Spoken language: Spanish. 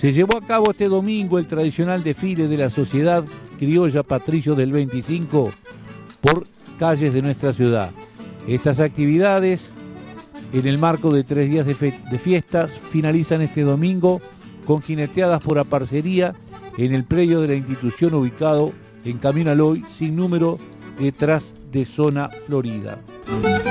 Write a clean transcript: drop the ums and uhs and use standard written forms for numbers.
Se llevó a cabo este domingo el tradicional desfile de la Sociedad Criolla Patricios del 25 por calles de nuestra ciudad. Estas actividades, en el marco de 3 días de fiestas, finalizan este domingo con jineteadas por aparcería en el predio de la institución ubicado en Camino Aloy, sin número, detrás de Zona Florida.